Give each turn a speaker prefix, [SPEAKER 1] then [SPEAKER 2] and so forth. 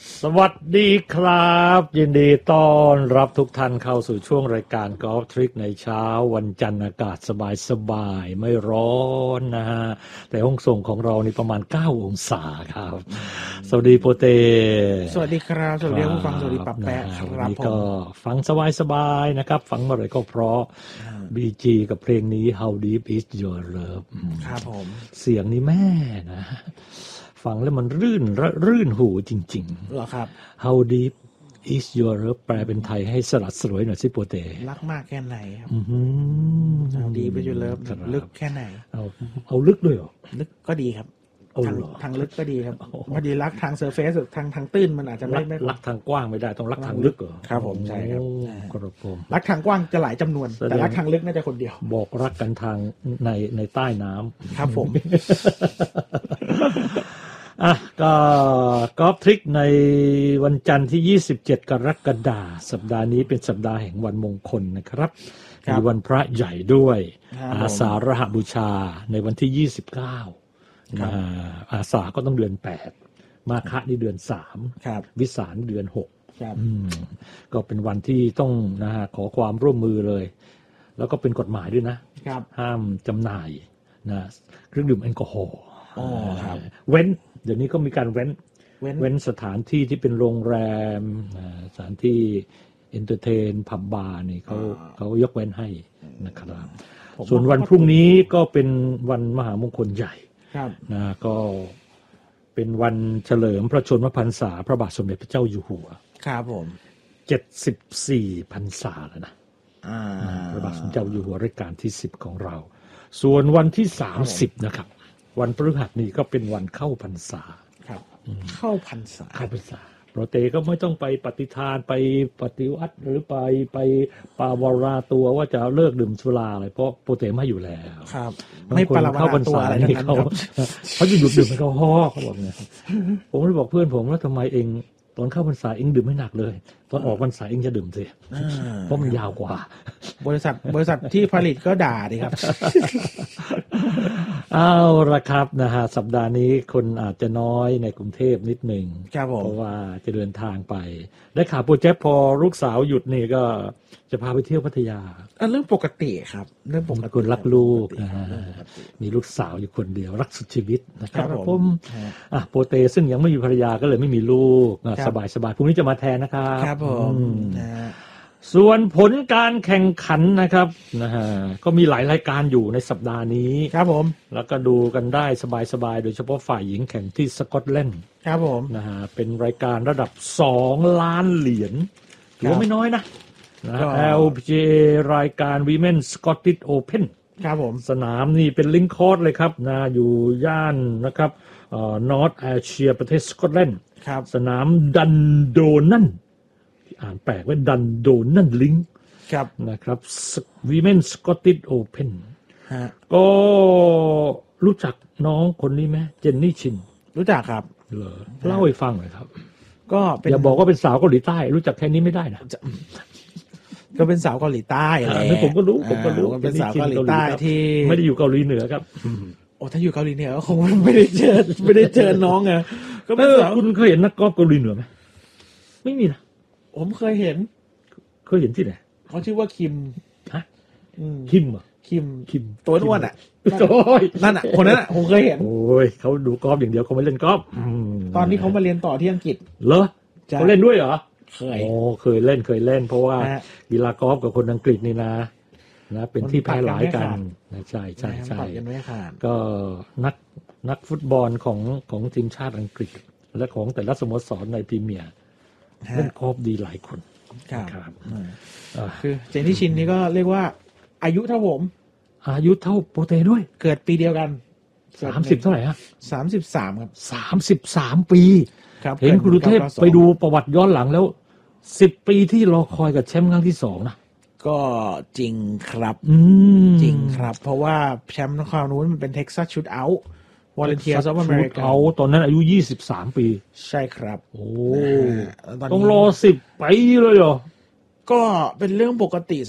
[SPEAKER 1] สวัสดีครับยินดีต้อนรับทุกท่านเข้าสู่ช่วงรายการกอล์ฟทริคในเช้าวันจันทร์อากาศสบายๆไม่ร้อนนะฮะแต่ห้องส่งของเรานี่ประมาณ9องศาครับสวัสดีโปเต
[SPEAKER 2] สวัสดีครับสวัสดีผู้ฟังสวัสดีปับแปะครับ
[SPEAKER 1] วันนี้ก็ฟังสบายๆนะครับฟังเมื่อไหร่ก็เพราะ BG กับเพลงนี้ How Deep Is Your Love
[SPEAKER 2] ครับผม
[SPEAKER 1] เสียงนี้แม่นะฟังแล้วมันรื่นหูจริงๆ
[SPEAKER 2] เหรอครับ
[SPEAKER 1] How deep is your love แปลเป็นไทยให้สลัดสลวยหน่อยสิโปเต้
[SPEAKER 2] รักมากแค่ไหนครับHow deep is your love ลึกแค่ไหน
[SPEAKER 1] เอาลึกด้วยเหรอ
[SPEAKER 2] ลึกก็ดีครับทางลึกก็ดีครับพอดีรักทางเซอร์เฟซทางตื้นมันอาจจะไม่
[SPEAKER 1] รักทางกว้างไม่ได้ต้องรักทางลึกเหรอ
[SPEAKER 2] ครับผมใช่ครับ
[SPEAKER 1] ครับผม
[SPEAKER 2] รักทางกว้างจะหลายจำนวนแต่รักทางลึกน่าจะคนเดียว
[SPEAKER 1] บอกรักกันทางในใต้น้ำ
[SPEAKER 2] ครับผม
[SPEAKER 1] ก็กอล์ฟทริคในวันจันทร์ที่27กรกฎาคมสัปดาห์นี้เป็นสัปดาห์แห่งวันมงคลนะครับมีวันพระใหญ่ด้วยอาสาฬหบูชาในวันที่29อาสาก็ต้องเดือน8มาฆะนี่เดือน3วิสาขเดือน6ก็เป็นวันที่ต้องขอความร่วมมือเลยแล้วก็เป็นกฎหมายด้วยนะห้ามจำหน่ายเครื่องดื่มแอลกอฮอล์เว้นเดี๋ยวนี้ก็มีการเว้นสถานที่ที่เป็นโรงแรมสถานที่เอนเตอร์เทนผับบาร์นี่เขายกเว้นให้นะครับส่วนวันพรุ่งนี้ก็เป็นวันมหามงคลใหญ่ก็เป็นวันเฉลิมพระชนมพรรษาพระบาทสมเด็จพระเจ้าอยู่หัว
[SPEAKER 2] ครับผม
[SPEAKER 1] 74พรรษาแล้วนะพระบาทสมเด็จเจ้าอยู่หัวรัชกาลที่10ของเราส่วนวันที่30นะครับวันพฤหัสนี้ก็เป็นวันเข้าพรรษา
[SPEAKER 2] เข้าพรรษา
[SPEAKER 1] โปรเตก็ไม่ต้องไปปฏิทานไปปฏิวัติหรือไปปาวาราตัวว่าจะเลิกดื่มสุราอะไรเพราะโปรเตไม่อยู่แล้ว
[SPEAKER 2] ครับไม่ปาวาราตัวอะไรทั้งนั้น
[SPEAKER 1] เขาจะหยุดดื่มแอลกอฮอล์เขาบอกเนี่ยผมเลยบอกเพื่อนผมว่าทำไมเองตอนเข้าพรรษาเองดื่มไม่หนักเลยตอนออกพรรษาเองจะดื่มสิเพราะมันยาวกว่า
[SPEAKER 2] บริษัทที่ผลิตก็ด่าดิครับ
[SPEAKER 1] เอาละครับสัปดาห์นี้คนอาจจะน้อยในกรุงเทพนิดหนึ่งเพราะว่าจะเดินทางไปได้ข่าวโปรเจกต์พอลูกสาวหยุดนี่ก็จะพาไปเที่ยวพัทยา
[SPEAKER 2] เรื่องปกติครับเรื่องปกติ
[SPEAKER 1] คนรักลูกมีลูกสาวอยู่คนเดียวรักสุดชีวิตนะครับผมโปรเตซึ่งยังไม่มีภรรยาก็เลยไม่มีลูกสบายพรุ่งนี้จะมาแทนนะครับ
[SPEAKER 2] ครับผม
[SPEAKER 1] ส่วนผลการแข่งขันนะครับก็มีหลายรายการอยู่ในสัปดาห์นี้
[SPEAKER 2] ครับผม
[SPEAKER 1] แล้วก็ดูกันได้สบายโดยเฉพาะฝ่ายหญิงแข่งที่สกอตแลนด์
[SPEAKER 2] ครับผม
[SPEAKER 1] เป็นรายการระดับ2ล้านเหรียญถือว่าไม่น้อยนะLPGA รายการ Women Scottish Open
[SPEAKER 2] ครับผม
[SPEAKER 1] สนามนี่เป็นลิงคอร์สเลยครับอยู่ย่านนะครับNorth Ayrshire ประเทศสกอตแลนด์สนามดันโดนันอ่านแปลกว่าดันโดนันลิงนะครับ Women Scottish Open ก็รู้จักน้องคนนี้ไหมเจนนี่ชิน
[SPEAKER 2] รู้จักครับ
[SPEAKER 1] เหรอเล่าให้ฟังหน่อยครับ
[SPEAKER 2] ก็
[SPEAKER 1] อย่าบอกว่าเป็นสาวเกาหลีใต้รู้จักแค่นี้ไม่ได้นะ
[SPEAKER 2] ก็เป็นสาวเกาหลีใต้แหละ
[SPEAKER 1] ผมก็รู้
[SPEAKER 2] เป็นสาวเกาหลีใต้ที่
[SPEAKER 1] ไม่ได้อยู่เกาหลีเหนือครับ
[SPEAKER 2] โอ้ถ้าอยู่เกาหลีเหนือก็คงไม่ได้เจอน้องไง
[SPEAKER 1] ก็เป็นสาวคุณเคยเห็นนักกอล์ฟเกาหลีเหนือไหมไม่มีนะ
[SPEAKER 2] ผมเคยเห็น
[SPEAKER 1] ที่ไหน
[SPEAKER 2] เขาชื่อว่าคิม
[SPEAKER 1] คิมเหรอ
[SPEAKER 2] คิมตัวอ้วนอ่ะนั่นอ่ะคนนั้นอ่ะผมเคยเห็น
[SPEAKER 1] โอ้ยเขาดูกอล์ฟอย่างเดียวเขาไม่เล่นกอล์ฟ
[SPEAKER 2] ตอนนี้เขามาเรียนต่อที่อังกฤษ
[SPEAKER 1] เหรอเขาเล่นด้วยเหรอเคยเล่นเพราะว่ากีฬากอล์ฟกับคนอังกฤษนี่นะเป็นที่แพร่หลายกันใช่ก็นักฟุตบอลของทีมชาติอังกฤษและของแต่ละสโมสรในพรีเมียร์เล่นกอล์ฟดีหลายคน
[SPEAKER 2] ครับคือเจนนี่ชินนี่ก็เรียกว่าอายุเท่าผม
[SPEAKER 1] อายุเท่าโปรเตด้วย
[SPEAKER 2] เกิดปีเดียวกัน
[SPEAKER 1] 30เท่าไหร่ฮะ
[SPEAKER 2] 33ครับ
[SPEAKER 1] 33ปีเห็นคุณดุเทพไปดูประวัติย้อนหลังแล้ว10ปีที่รอคอยกับแชมป์ครั้งที่2นะ
[SPEAKER 2] ก็จริงครับจริงครับเพราะว่าแชมป์คราวนู้นมันเป็นเท็กซัสชูตเอาท์วอลเลนเทียร์ซอฟอเมริกา
[SPEAKER 1] ตอนนั้นอายุ23ปี
[SPEAKER 2] ใช่ครับ
[SPEAKER 1] โอ้ต้องรอ10ปีเลยเหรอ
[SPEAKER 2] ก็เป็นเรื่องปกติ